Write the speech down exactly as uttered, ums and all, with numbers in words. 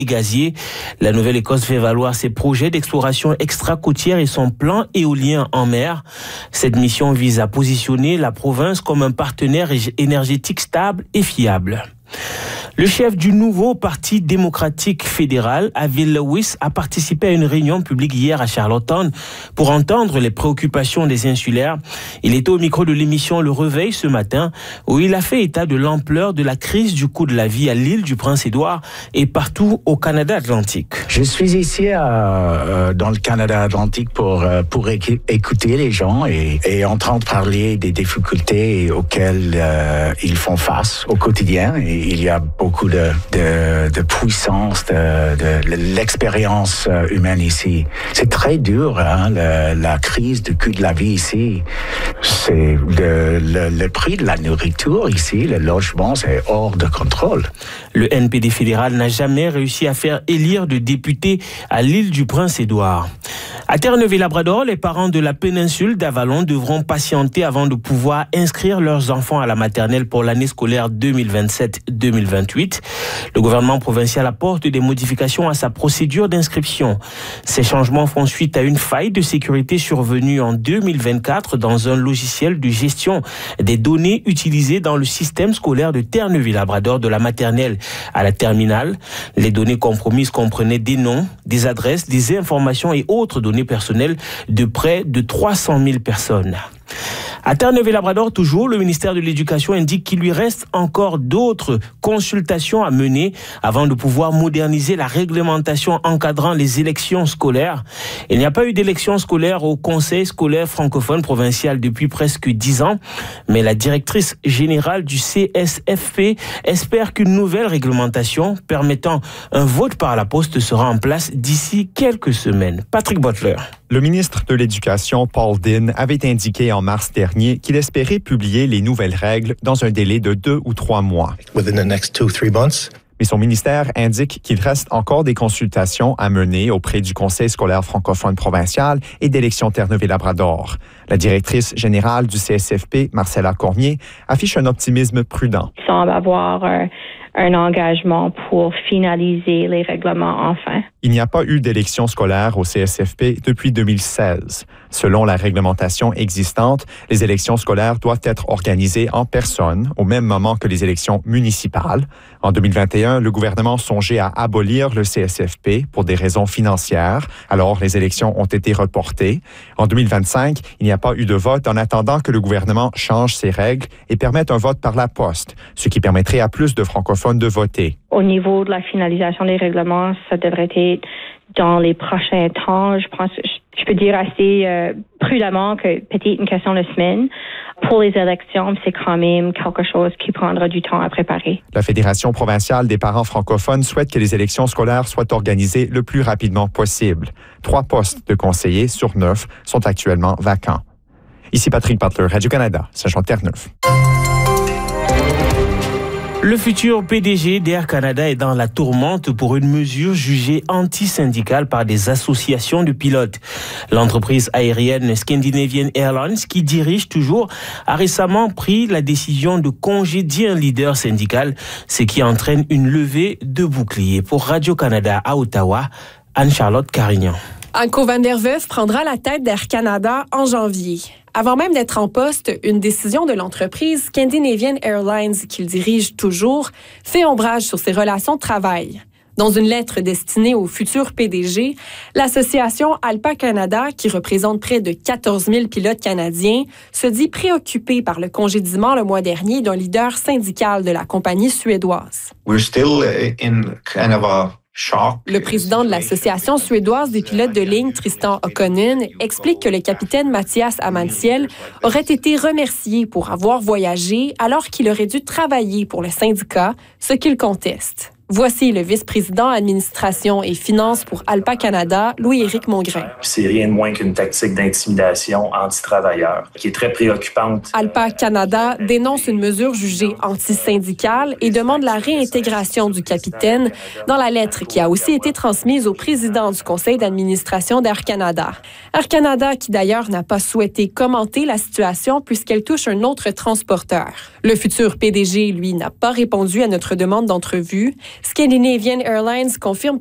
et gazier. La Nouvelle-Écosse fait valoir ses projets d'exploration extra-côtière et son plan éolien en mer. Cette mission vise à positionner la province comme un partenaire énergétique stable et fiable. Le chef du nouveau Parti démocratique fédéral, Avril Lewis, a participé à une réunion publique hier à Charlottetown pour entendre les préoccupations des insulaires. Il était au micro de l'émission Le Réveil ce matin, où il a fait état de l'ampleur de la crise du coût de la vie à l'île du Prince-Édouard et partout au Canada Atlantique. Je suis ici euh, dans le Canada Atlantique pour, pour écouter les gens et, et entendre parler des difficultés auxquelles euh, ils font face au quotidien. Et il y a beaucoup de, de, de puissance, de, de l'expérience humaine ici. C'est très dur, hein, la, la crise du coût de la vie ici. C'est le, le, le prix de la nourriture ici, le logement, c'est hors de contrôle. Le N P D fédéral n'a jamais réussi à faire élire de députés à l'île du Prince-Édouard. À Terre-Neuve-et-Labrador, les parents de la péninsule d'Avalon devront patienter avant de pouvoir inscrire leurs enfants à la maternelle pour l'année scolaire deux mille vingt-sept deux mille vingt-huit. Le gouvernement provincial apporte des modifications à sa procédure d'inscription. Ces changements font suite à une faille de sécurité survenue en deux mille vingt-quatre dans un logiciel de gestion des données utilisées dans le système scolaire de Terre-Neuve-et-Labrador de la maternelle à la terminale. Les données compromises comprenaient des noms, des adresses, des informations et autres données personnelles de près de trois cent mille personnes. À Terre-Neuve-et-Labrador, toujours, le ministère de l'Éducation indique qu'il lui reste encore d'autres consultations à mener avant de pouvoir moderniser la réglementation encadrant les élections scolaires. Il n'y a pas eu d'élection scolaire au Conseil scolaire francophone provincial depuis presque dix ans, mais la directrice générale du C S F P espère qu'une nouvelle réglementation permettant un vote par la poste sera en place d'ici quelques semaines. Patrick Butler. Le ministre de l'Éducation, Paul Dinn, avait indiqué en mars dernier qu'il espérait publier les nouvelles règles dans un délai de deux ou trois mois. Within the next two, three months. Mais son ministère indique qu'il reste encore des consultations à mener auprès du Conseil scolaire francophone provincial et d'Élections Terre-Neuve-et-Labrador. La directrice générale du C S F P, Marcella Cormier, affiche un optimisme prudent. Il semble avoir un, un engagement pour finaliser les règlements enfin. Il n'y a pas eu d'élection scolaire au C S F P depuis deux mille seize. Selon la réglementation existante, les élections scolaires doivent être organisées en personne au même moment que les élections municipales. En deux mille vingt et un, le gouvernement songeait à abolir le C S F P pour des raisons financières. Alors, les élections ont été reportées. En deux mille vingt-cinq, il n'y a pas eu de vote en attendant que le gouvernement change ses règles et permette un vote par la poste, ce qui permettrait à plus de francophones de voter. Au niveau de la finalisation des règlements, ça devrait être dans les prochains temps. Je pense, je peux dire assez euh, prudemment que peut-être une question de semaine. Pour les élections, c'est quand même quelque chose qui prendra du temps à préparer. La Fédération provinciale des parents francophones souhaite que les élections scolaires soient organisées le plus rapidement possible. Trois postes de conseillers sur neuf sont actuellement vacants. Ici Patrick Butler, Radio-Canada, Saint-Jean-Terre-Neuve. Le futur P D G d'Air Canada est dans la tourmente pour une mesure jugée anti-syndicale par des associations de pilotes. L'entreprise aérienne Scandinavian Airlines, qui dirige toujours, a récemment pris la décision de congédier un leader syndical, ce qui entraîne une levée de boucliers. Pour Radio-Canada à Ottawa, Anne-Charlotte Carignan. Anko van der Weyf prendra la tête d'Air Canada en janvier. Avant même d'être en poste, une décision de l'entreprise Scandinavian Airlines, qu'il dirige toujours, fait ombrage sur ses relations de travail. Dans une lettre destinée au futur P D G, l'association ALPA Canada, qui représente près de quatorze mille pilotes canadiens, se dit préoccupée par le congédiement le mois dernier d'un leader syndical de la compagnie suédoise. We're still in kind of a Le président de l'Association suédoise des pilotes de ligne, Tristan Okkonen, explique que le capitaine Mathias Amantiel aurait été remercié pour avoir voyagé alors qu'il aurait dû travailler pour le syndicat, ce qu'il conteste. Voici le vice-président administration et finances pour ALPA Canada, Louis-Éric Mongrain. C'est rien de moins qu'une tactique d'intimidation anti-travailleurs qui est très préoccupante. ALPA Canada dénonce une mesure jugée anti-syndicale et demande la réintégration du capitaine dans la lettre qui a aussi été transmise au président du conseil d'administration d'Air Canada. Air Canada qui d'ailleurs n'a pas souhaité commenter la situation puisqu'elle touche un autre transporteur. Le futur P D G, lui, n'a pas répondu à notre demande d'entrevue. Scandinavian Airlines confirme